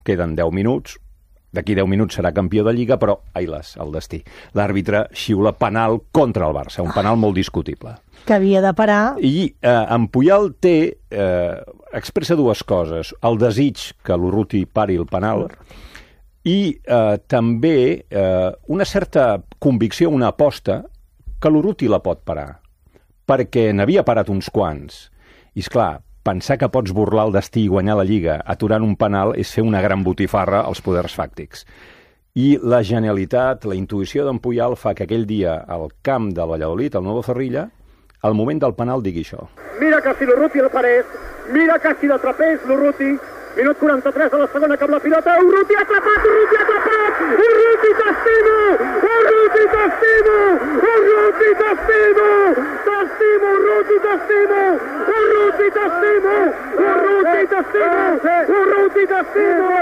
queden 10 minuts, d'aquí 10 minuts serà campió de Lliga, però, ai-las, el destí. L'àrbitre xiula penal contra el Barça, un penal molt discutible. Que havia de parar. I en Puyol expressa dues coses. El desig que l'Urruti pari el penal i també una certa convicció, una aposta que l'Urruti la pot parar, perquè n'havia parat uns quants. I, esclar, pensar que pots burlar el destí i guanyar la Lliga aturant un penal és fer una gran botifarra als poders fàctics. I la genialitat, la intuïció d'en Puyol fa que aquell dia al camp del Valladolid, al Nuevo Zorrilla, al moment del penal digui això. Mira que si l'Urruti el parés, mira que si l'atrapés l'Urruti, minut 43 de la segona cap la pilota, Urruti atrapat, Urruti atrapat, Urruti t'estimo, Urruti t'estimo, Urruti t'estimo, t'estimo, Urruti t'estimo, Urruti t'estimo, Urruti t'estimo, Urruti t'estimo,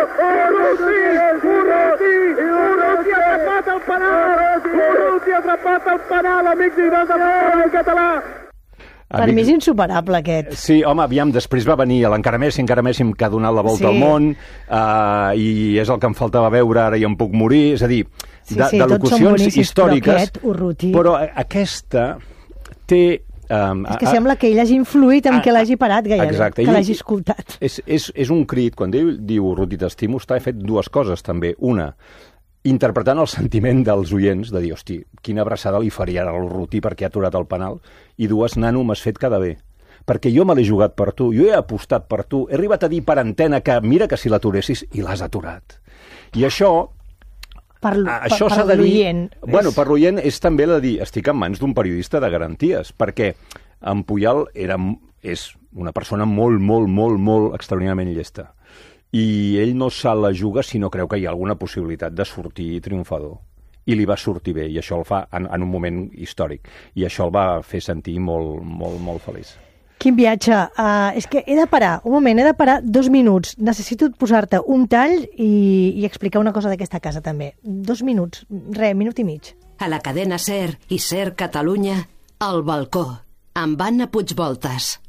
Urruti atrapat el penal, Urruti atrapat el penal, amics i amics del català. Per mi és insuperable, aquest. Sí, home, aviam, després va venir l'encara Messi que ha donat la volta al món, i és el que em faltava veure, ara i em puc morir, és a dir, de locucions històriques, però aquesta té... És que sembla que ell hagi influït en que l'hagi parat, gairebé, exacte, que l'hagi escoltat. És un crit, quan diu Urruti t'estimo, està fet dues coses, també. Una, interpretant el sentiment dels oients, de dir, hosti, quina abraçada li faria a l'Urruti perquè ha aturat el penal, i dues, nano, m'has fet quedar bé. Perquè jo me l'he jugat per tu, jo he apostat per tu, he arribat a dir per antena que mira que si l'aturessis, i l'has aturat. I això... això s'ha de dir... Bueno, per l'oient és també de dir, estic en mans d'un periodista de garanties, perquè en Puyol és una persona molt extraordinàriament llesta. I ell no se la juga si no creu que hi ha alguna possibilitat de sortir triomfador. I li va sortir bé, i això el fa en un moment històric. I això el va fer sentir molt feliç. Quin viatge. És que he de parar, un moment, he de parar 2 minuts. Necessito posar-te un tall i explicar una cosa d'aquesta casa, també. 2 minuts, minut i mig. A la cadena SER i SER Catalunya, El Balcó, amb Anna Puigvoltas.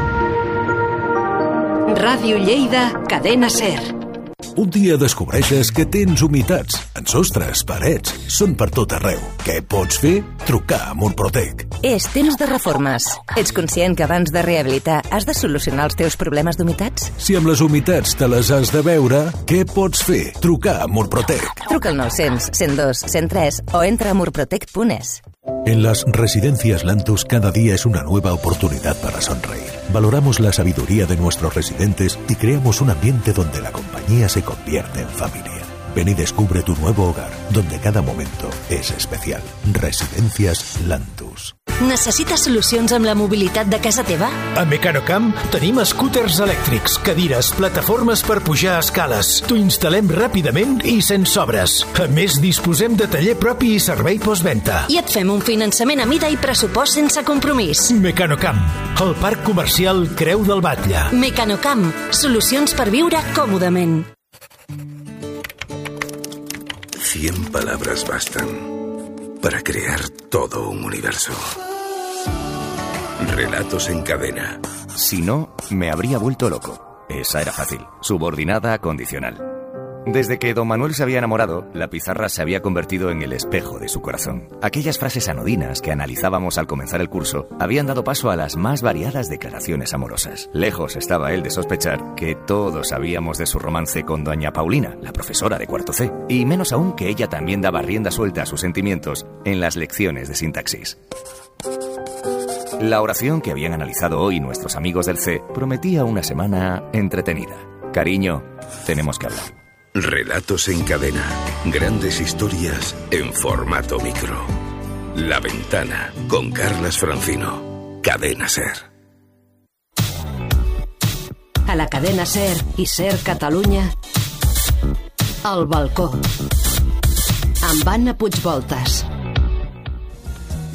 Ràdio Lleida, cadena SER. Un dia descobreixes que tens humitats en sostres, parets, són per tot arreu. Què pots fer? Trucar a Murprotec. És temps de reformes. Ets conscient que abans de rehabilitar has de solucionar els teus problemes d'humitats? Si amb les humitats te les has de veure, què pots fer? Trucar a Murprotec. Truca al 900 102 103 o entra a murprotec.es. En las residencias Lantus cada día es una nueva oportunidad para sonreír. Valoramos la sabiduría de nuestros residentes y creamos un ambiente donde la compañía se convierte en familia. Ven y descubre tu nuevo hogar, donde cada momento es especial. Residencias Lantus. Necessites solucions amb la mobilitat de casa teva? A Mecanocamp tenim scooters elèctrics, cadires, plataformes per pujar escales. T'ho instal·lem ràpidament i sense obres. A més, disposem de taller propi i servei postventa. I et fem un finançament a mida i pressupost sense compromís. Mecanocamp, el parc comercial Creu del Batlle. Mecanocamp, solucions per viure còmodament. 100 palabras bastan para crear todo un universo. Relatos en cadena. Si no, me habría vuelto loco. Esa era fácil. Subordinada condicional. Desde que don Manuel se había enamorado, la pizarra se había convertido en el espejo de su corazón. Aquellas frases anodinas que analizábamos al comenzar el curso habían dado paso a las más variadas declaraciones amorosas. Lejos estaba él de sospechar que todos sabíamos de su romance con doña Paulina, la profesora de cuarto C, y menos aún que ella también daba rienda suelta a sus sentimientos en las lecciones de sintaxis. La oración que habían analizado hoy nuestros amigos del C prometía una semana entretenida. Cariño, tenemos que hablar. Relatos en cadena. Grandes historias en formato micro. La Ventana, con Carles Francino. Cadena SER. A la cadena SER i SER Catalunya, El Balcó, amb Anna Puigvoltas.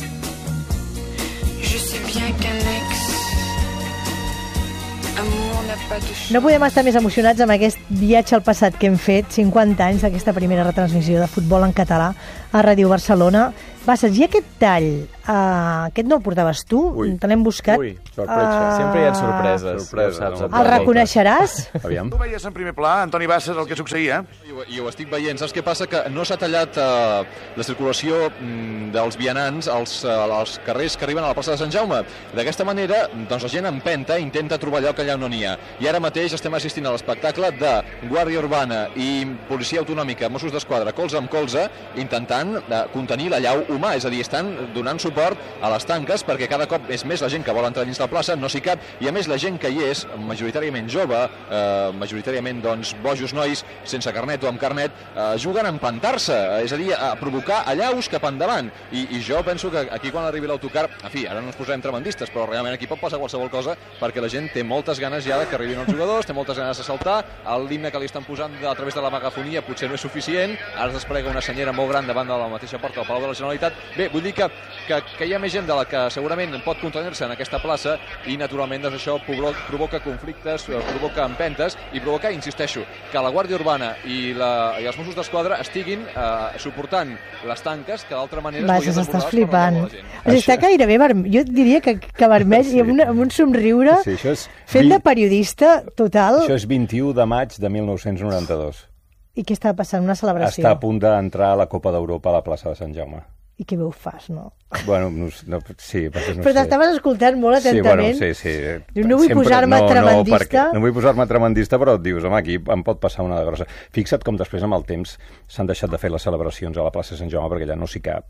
Je sais bien qu'un ex, amour No podem estar més emocionats amb aquest viatge al passat que hem fet, 50 anys d'aquesta primera retransmissió de futbol en català a Ràdio Barcelona. Bassas, i aquest tall, aquest no el portaves tu? Te l'hem buscat. Ui, sorpresa. Sempre hi ha sorpreses. El reconeixeràs? Aviam. Tu veies en primer pla, Antoni Bassas, el que succeïa? I ho estic veient. Saps què passa? Que no s'ha tallat la circulació dels vianants als carrers que arriben a la plaça de Sant Jaume. D'aquesta manera, doncs la gent empenta, intenta trobar lloc allà on n'hi ha. I ara mateix estem assistint a l'espectacle de Guàrdia Urbana i Policia Autonòmica, Mossos d'Esquadra, colze amb colze, intentant contenir l'allau humà, és a dir, estan donant suport a les tanques perquè cada cop és més la gent que vol entrar dins la plaça, no s'hi cap, i a més la gent que hi és, majoritàriament jove, majoritàriament doncs bojos nois, sense carnet o amb carnet, juguen a empantar-se, és a dir, a provocar allaus cap endavant, i jo penso que aquí quan arribi l'autocar, en fi, ara no ens posarem tremendistes, però realment aquí pot passar qualsevol cosa perquè la gent té moltes ganes ja que arribin els jugadors, té moltes ganes de saltar, l'himne que li estan posant a través de la megafonia potser no és suficient, ara es desplega una senyera molt gran davant de la mateixa porta del Palau de la Generalitat. Bé, vull dir que hi ha més gent de la que segurament pot contenir-se en aquesta plaça i naturalment doncs, això provoca conflictes, provoca empentes i provoca, insisteixo, que la Guàrdia Urbana i els Mossos d'Esquadra estiguin suportant les tanques que d'altra manera es podien desbordar per la gent. O sigui, està gairebé vermell, jo diria que vermell i amb un somriure fet de periodista total. Això és 21 de maig de 1992. I què està passant? Una celebració? Està a punt d'entrar a la Copa d'Europa a la plaça de Sant Jaume. I què veu fas, no? Bueno, sí, no però t'estaves escoltant molt atentament. Sí. No vull posar-me tremendista. No vull posar-me tremendista, però et dius, home, aquí em pot passar una de grossa. Fixa't com després amb el temps s'han deixat de fer les celebracions a la plaça de Sant Jaume perquè allà no s'hi cap.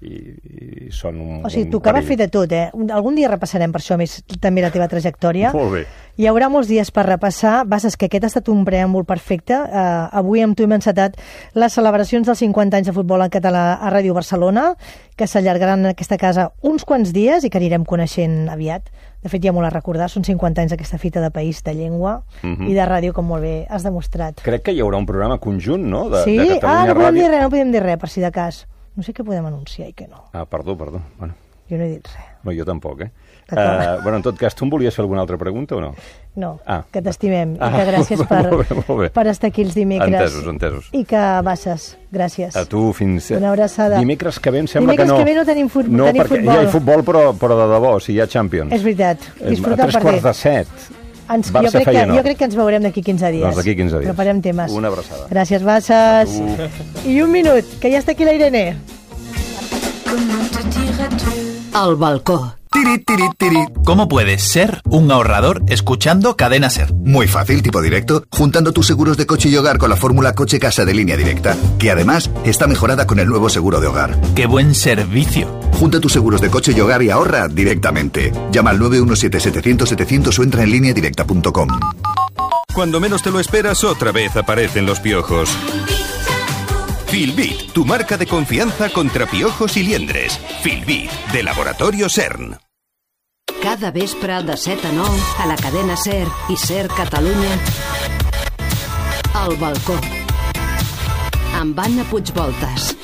I són un O sigui, tocava fer de tot, eh? Algun dia repassarem per això més també la teva trajectòria. Molt bé. Hi haurà molts dies per repassar. Bassas, que aquest ha estat un preàmbul perfecte. Avui amb tu hem encetat les celebracions dels 50 anys de futbol en català a Ràdio Barcelona, que s'allargaran en aquesta casa uns quants dies i que anirem coneixent aviat. De fet, hi ha molt a recordar, són 50 anys d'aquesta fita de país, de llengua i de ràdio, com molt bé has demostrat. Crec que hi haurà un programa conjunt, no?, de Catalunya Ràdio. No podem dir res, per si de cas. No sé què podem anunciar i què no. Perdó. Bueno. Jo no he dit res. No, jo tampoc, Bueno, en tot cas, tu em volies fer alguna altra pregunta o no? No, que t'estimem i que gràcies per estar aquí els dimecres. Entesos. I que, Bassas, gràcies. A tu, fins... Una abraçada. Dimecres que ve em sembla que no. Dimecres que ve no tenim futbol. No, perquè hi ha futbol, però de debò, si hi ha Champions. És veritat. Disfruta el partit. A 3:45. Jo crec que ens veurem d'aquí 15 dies. Doncs d'aquí 15 dies. Preparem temes. Una abraçada. Gràcies, Bassas. I un minut, que ja està aquí la Irene. Al balcó. ¿Cómo puedes ser un ahorrador escuchando Cadena Ser? Muy fácil, tipo directo, juntando tus seguros de coche y hogar con la fórmula Coche-Casa de Línea Directa, que además está mejorada con el nuevo seguro de hogar. ¡Qué buen servicio! Junta tus seguros de coche y hogar y ahorra directamente. Llama al 917-700-700 o entra en lineadirecta.com. Cuando menos te lo esperas, otra vez aparecen los piojos. Filbit, tu marca de confianza contra piojos y liendres. Filbit, de Laboratorio CERN. Cada vespre de 7 a 9 a la cadena SER i SER Catalunya. Al balcó. Amb Anna Puigvoltas.